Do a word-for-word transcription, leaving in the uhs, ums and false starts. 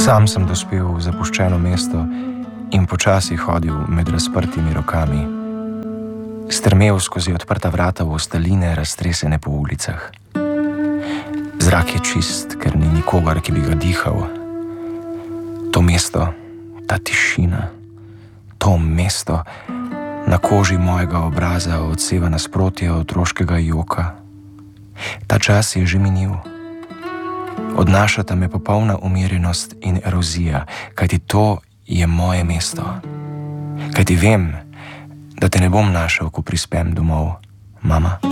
Sam sem dospel v zapuščeno mesto in počasi hodil med razprtimi rokami. Strmel skozi odprta vrata v ostaline, raztresene po ulicah. Zrak je čist, ker ni nikogar, ki bi ga dihal. To mesto, ta tišina, to mesto na koži mojega obraza odseva nasprotje otroškega joka. Ta čas je že minil. Odnašata me popolna umirjenost in erozija, kajti to je moje mesto. Kajti vem, da te ne bom našel, ko prispem domov, mama.